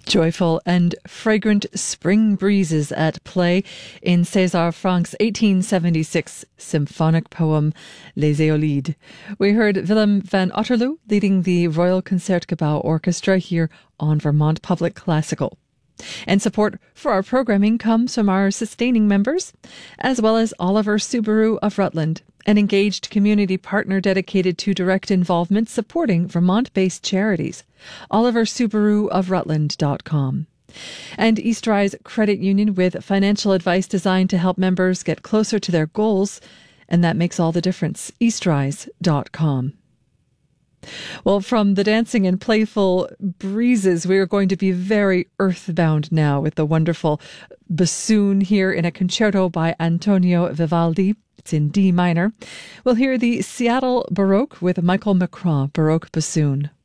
Joyful and fragrant spring breezes at play in César Franck's 1876 symphonic poem Les Éolides. We heard Willem van Otterloo leading the Royal Concertgebouw Orchestra here on Vermont Public Classical. And support for our programming comes from our sustaining members, as well as Oliver Subaru of Rutland, an engaged community partner dedicated to direct involvement supporting Vermont-based charities. OliverSubaruofRutland.com. And Eastrise Credit Union with financial advice designed to help members get closer to their goals, and that makes all the difference. Eastrise.com. Well, from the dancing and playful breezes, we are going to be very earthbound now with the wonderful bassoon here in a concerto by Antonio Vivaldi. It's in D minor. We'll hear the Seattle Baroque with Michael McCraw Baroque Bassoon.